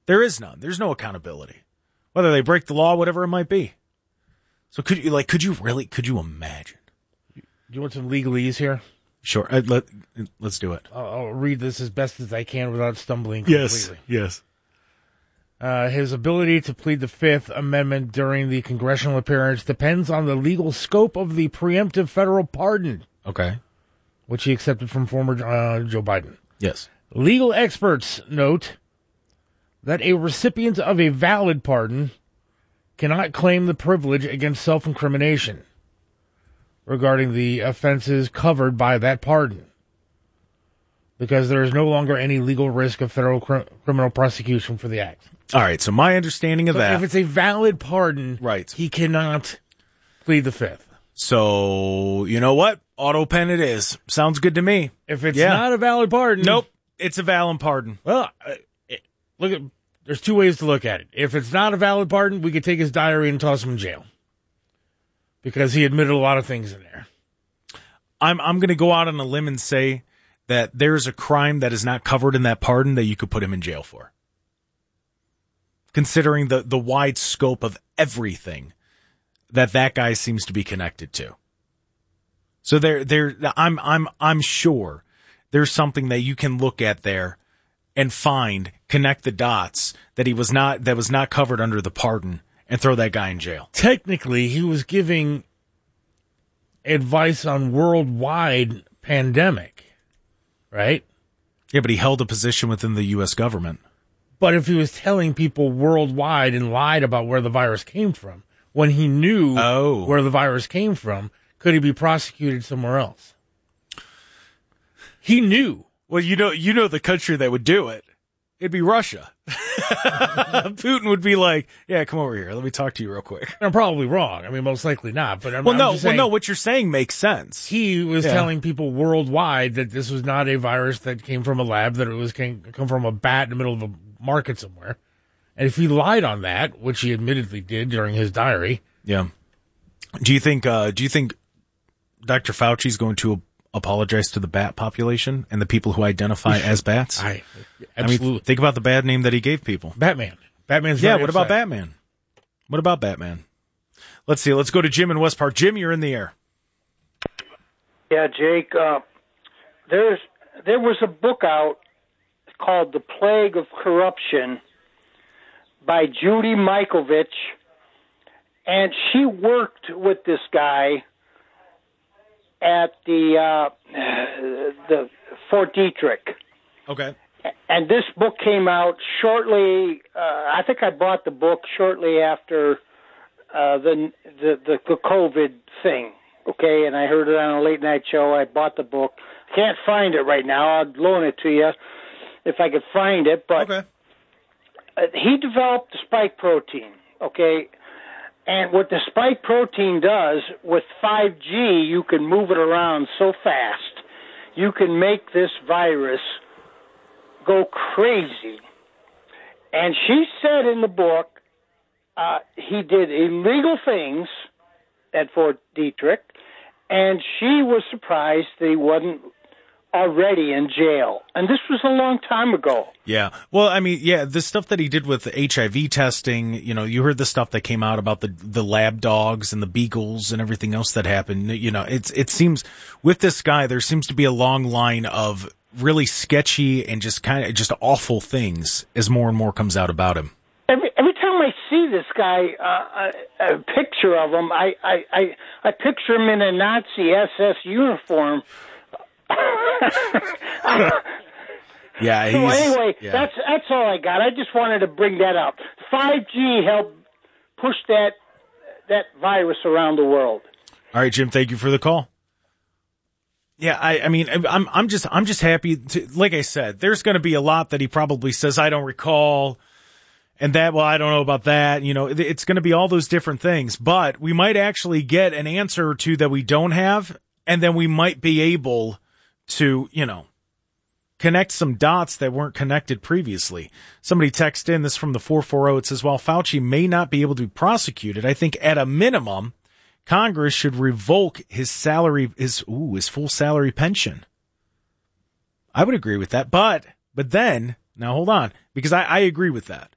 There is none. There's no accountability. Whether they break the law, whatever it might be. So could you imagine? Do you want some legalese here? Sure. Let's do it. I'll read this as best as I can without stumbling completely. Yes. His ability to plead the Fifth Amendment during the congressional appearance depends on the legal scope of the preemptive federal pardon. Okay. Which he accepted from former Joe Biden. Yes. Legal experts note that a recipient of a valid pardon cannot claim the privilege against self-incrimination regarding the offenses covered by that pardon, because there is no longer any legal risk of federal criminal prosecution for the act. All right, so my understanding of that... if it's a valid pardon, right, he cannot plead the Fifth. So, you know what? Auto pen it is. Sounds good to me. If it's not a valid pardon... Nope, it's a valid pardon. Well, there's two ways to look at it. If it's not a valid pardon, we could take his diary and toss him in jail, because he admitted a lot of things in there. I'm going to go out on a limb and say that there's a crime that is not covered in that pardon that you could put him in jail for, considering the wide scope of everything that guy seems to be connected to. So I'm sure there's something that you can look at there and connect the dots that was not covered under the pardon, and throw that guy in jail. Technically, he was giving advice on worldwide pandemic, right? Yeah, but he held a position within the U.S. government. But if he was telling people worldwide and lied about where the virus came from, when he knew where the virus came from, could he be prosecuted somewhere else? He knew. Well, you know the country that would do it. It'd be Russia. Putin would be like, yeah, come over here. Let me talk to you real quick. I'm probably wrong. I mean, most likely not. But what you're saying makes sense. He was telling people worldwide that this was not a virus that came from a lab, that it was come from a bat in the middle of a market somewhere. And if he lied on that, which he admittedly did during his diary. Yeah. Do you think Dr. Fauci's going to apologize to the bat population and the people who identify as bats? Absolutely. I mean, think about the bad name that he gave people. Batman's very upset. What about Batman? Let's see. Let's go to Jim in West Park. Jim, you're in the air. Yeah, Jake. There was a book out called The Plague of Corruption by Judy Mikovits, and she worked with this guy at the Fort Detrick. Okay. And this book came out shortly. I think I bought the book shortly after the COVID thing. Okay, and I heard it on a late night show. I bought the book. Can't find it right now. I'll loan it to you if I could find it. But he developed the spike protein. Okay. And what the spike protein does, with 5G, you can move it around so fast. You can make this virus go crazy. And she said in the book, he did illegal things at Fort Detrick, and she was surprised that he wasn't already in jail. And this was a long time ago. Yeah. Well, I mean, yeah, the stuff that he did with HIV testing, you heard the stuff that came out about the lab dogs and the beagles and everything else that happened. It seems with this guy, there seems to be a long line of really sketchy and just awful things as more and more comes out about him. Every time I see this guy, a picture of him, I picture him in a Nazi SS uniform. Yeah. So anyway, that's all I got. I just wanted to bring that up. 5G helped push that virus around the world. All right, Jim. Thank you for the call. Yeah, I mean, I'm just happy to, like I said, there's going to be a lot that he probably says I don't recall, and that, well, I don't know about that. It's going to be all those different things, but we might actually get an answer or two that we don't have, and then we might be able to, connect some dots that weren't connected previously. Somebody texted in this from the 440. It says, while Fauci may not be able to be prosecuted, I think at a minimum, Congress should revoke his salary, his full salary pension. I would agree with that. But then, now hold on, because I agree with that.